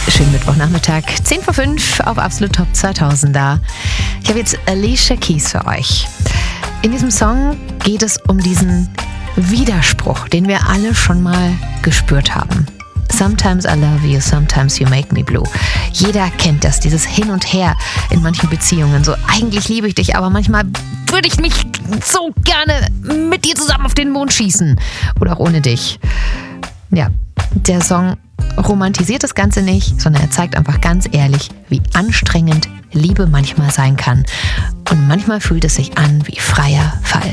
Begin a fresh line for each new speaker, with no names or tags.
Schönen Mittwochnachmittag, 10 vor 5 auf Absolut Top 2000er. Ich habe jetzt Alicia Keys für euch. In diesem Song geht es um diesen Widerspruch, den wir alle schon mal gespürt haben. Sometimes I love you, sometimes you make me blue. Jeder kennt das, dieses Hin und Her in manchen Beziehungen. So, eigentlich liebe ich dich, aber manchmal würde ich mich so gerne mit dir zusammen auf den Mond schießen. Oder auch ohne dich. Ja, der Song romantisiert das Ganze nicht, sondern er zeigt einfach ganz ehrlich, wie anstrengend Liebe manchmal sein kann. Und manchmal fühlt es sich an wie freier Fall.